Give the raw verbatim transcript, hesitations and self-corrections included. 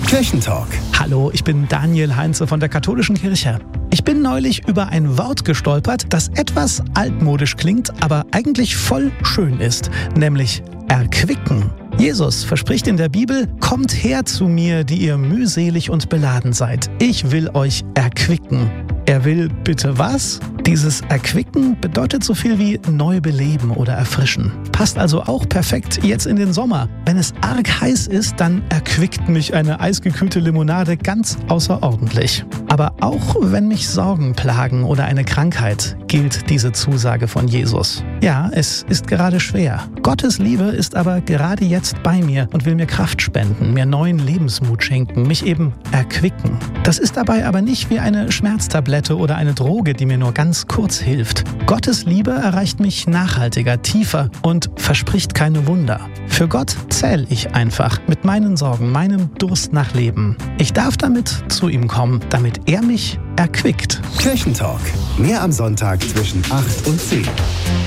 Kirchentalk. Hallo, ich bin Daniel Heinze von der Katholischen Kirche. Ich bin neulich über ein Wort gestolpert, das etwas altmodisch klingt, aber eigentlich voll schön ist, nämlich erquicken. Jesus verspricht in der Bibel: Kommt her zu mir, die ihr mühselig und beladen seid. Ich will euch erquicken. Er will bitte was? Dieses Erquicken bedeutet so viel wie neu beleben oder erfrischen. Passt also auch perfekt jetzt in den Sommer. Wenn es arg heiß ist, dann erquickt mich eine eisgekühlte Limonade ganz außerordentlich. Aber auch wenn mich Sorgen plagen oder eine Krankheit, gilt diese Zusage von Jesus. Ja, es ist gerade schwer. Gottes Liebe ist aber gerade jetzt bei mir und will mir Kraft spenden, mir neuen Lebensmut schenken, mich eben erquicken. Das ist dabei aber nicht wie eine Schmerztablette oder eine Droge, die mir nur ganz kurz hilft. Gottes Liebe erreicht mich nachhaltiger, tiefer und verspricht keine Wunder. Für Gott zähle ich einfach mit meinen Sorgen, meinem Durst nach Leben. Ich darf damit zu ihm kommen, damit er mich erquickt. Kirchentalk. Mehr am Sonntag zwischen acht und zehn.